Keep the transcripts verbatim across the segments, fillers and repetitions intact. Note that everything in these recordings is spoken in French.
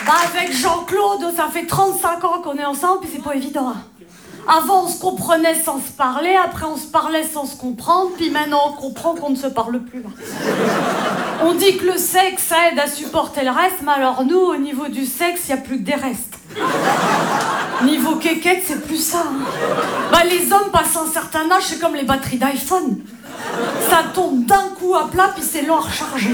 Bah avec Jean-Claude, ça fait trente-cinq ans qu'on est ensemble, puis c'est pas évident. Avant, on se comprenait sans se parler, après on se parlait sans se comprendre, puis maintenant on comprend qu'on ne se parle plus. On dit que le sexe, ça aide à supporter le reste, mais alors nous, au niveau du sexe, il n'y a plus que des restes. Niveau quéquette, c'est plus ça. Hein. Bah les hommes passent un certain âge, c'est comme les batteries d'iPhone. Ça tombe d'un coup à plat, puis c'est long à recharger.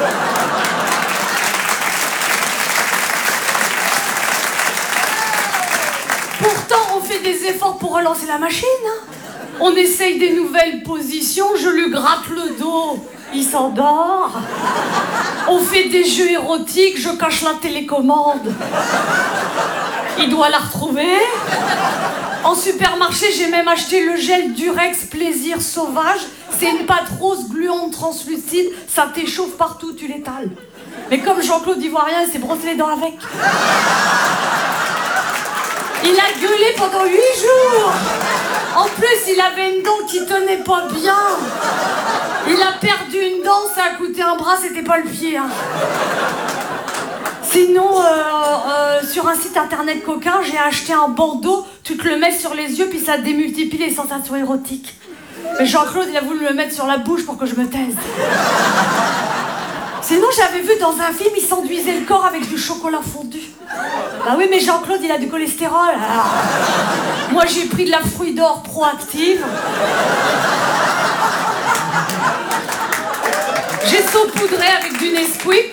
Pourtant, on fait des efforts pour relancer la machine. Hein. On essaye des nouvelles positions, je lui gratte le dos, il s'endort. On fait des jeux érotiques, je cache la télécommande. Il doit la retrouver. En supermarché, j'ai même acheté le gel Durex Plaisir Sauvage. C'est une pâte rose gluante translucide, ça t'échauffe partout, tu l'étales. Mais comme Jean-Claude y voit rien, il s'est brossé les dents avec. Il a gueulé pendant huit jours. En plus, il avait une dent qui tenait pas bien. Il a perdu une dent, ça a coûté un bras, c'était pas le pied. Hein. Sinon, euh, euh, sur un site internet coquin, j'ai acheté un bandeau, tu te le mets sur les yeux, puis ça démultiplie les sensations érotiques. Mais Jean-Claude, il a voulu me le mettre sur la bouche pour que je me taise. Sinon, j'avais vu dans un film, il s'enduisait le corps avec du chocolat fondu. Bah oui, mais Jean-Claude, il a du cholestérol. Alors... Moi, j'ai pris de la fruit d'or proactive. J'ai saupoudré avec du Nesquik.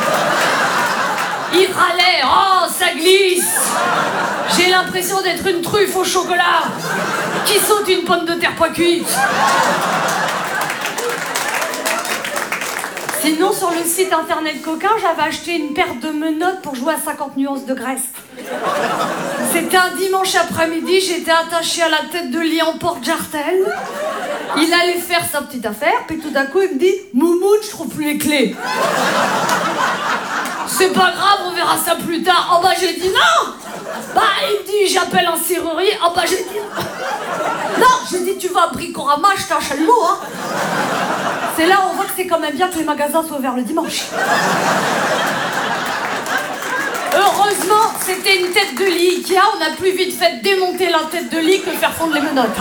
Il râlait, oh, ça glisse. J'ai l'impression d'être une truffe au chocolat qui saute une pomme de terre pas cuite. Sinon, sur le site internet coquin, j'avais acheté une paire de menottes pour jouer à cinquante nuances de Grèce. C'était un dimanche après-midi, j'étais attachée à la tête de lit en porte-jartel. Il allait faire sa petite affaire, puis tout d'un coup, il me dit « Moumoune, je trouve plus les clés. » C'est pas grave, on verra ça plus tard. Oh bah j'ai dit non. Bah il me dit j'appelle un serrurier. Oh bah j'ai dit non. J'ai dit tu vas à Bricorama, je t'achète le mot. Hein. C'est là où on voit que c'est quand même bien que les magasins soient ouverts le dimanche. Heureusement, c'était une tête de lit Ikea. On a plus vite fait démonter la tête de lit que faire fondre les menottes.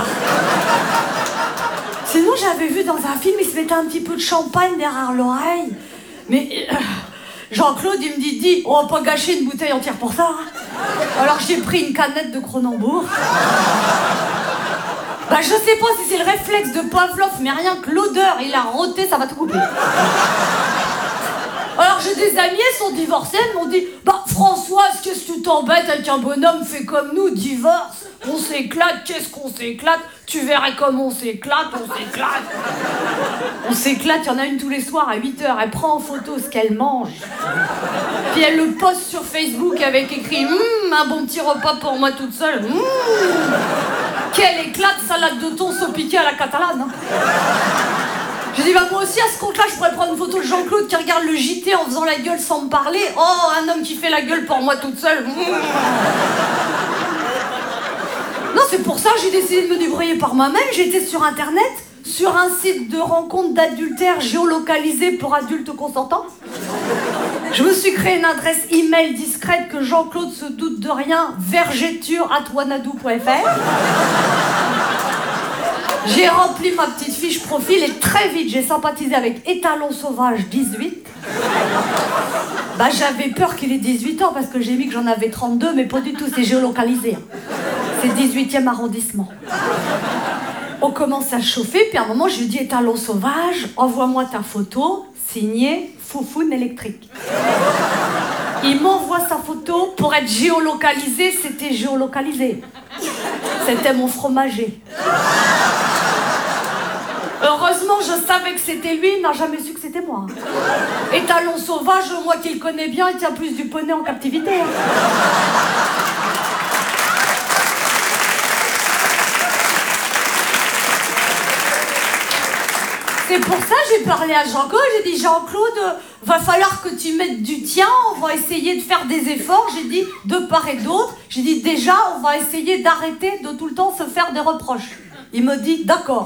Sinon j'avais vu dans un film, il se mettait un petit peu de champagne derrière l'oreille. Mais... Euh, Jean-Claude, il me dit, dis, on va pas gâcher une bouteille entière pour ça. Hein. Alors j'ai pris une canette de Kronenbourg. Bah je sais pas si c'est le réflexe de Pavlov, mais rien que l'odeur, il a roté, ça va tout couper. Alors j'ai des amis, elles sont divorcées, elles m'ont dit, bah Françoise, qu'est-ce que tu t'embêtes avec un bonhomme fait comme nous, divorce. On s'éclate, qu'est-ce qu'on s'éclate. Tu verrais comme on s'éclate, on s'éclate. On s'éclate, il y en a une tous les soirs à huit heures. Elle prend en photo ce qu'elle mange. Puis elle le poste sur Facebook avec écrit hum, un bon petit repas pour moi toute seule. Hum, quelle éclate, salade de thon saupiquée à la catalane. Hein. J'ai dit, bah moi aussi, à ce compte-là, je pourrais prendre une photo de Jean-Claude qui regarde le J T en faisant la gueule sans me parler. Oh, un homme qui fait la gueule pour moi toute seule. Hum. Non, c'est pour ça que j'ai décidé de me débrouiller par moi-même. J'étais sur Internet, sur un site de rencontre d'adultère géolocalisé pour adultes consentants. Je me suis créé une adresse email discrète que Jean-Claude se doute de rien, vergeture arobase wanadoo point f r. J'ai rempli ma petite fiche profil et très vite j'ai sympathisé avec Étalon Sauvage dix-huit. Bah j'avais peur qu'il ait dix-huit ans parce que j'ai mis que j'en avais trente-deux, mais pas du tout, c'est géolocalisé. C'est dix-huitième arrondissement. On commence à chauffer, puis à un moment, je lui dis, Étalon Sauvage, envoie-moi ta photo, signée Foufoune électrique. Il m'envoie sa photo, pour être géolocalisé, c'était géolocalisé. C'était mon fromager. Heureusement, je savais que c'était lui, il n'a jamais su que c'était moi. Étalon Sauvage, moi qui le connais bien, il tient plus du poney en captivité. C'est pour ça que j'ai parlé à Jean-Claude, j'ai dit Jean-Claude, va falloir que tu mettes du tien, on va essayer de faire des efforts, j'ai dit de part et d'autre, j'ai dit déjà on va essayer d'arrêter de tout le temps se faire des reproches. Il me dit d'accord.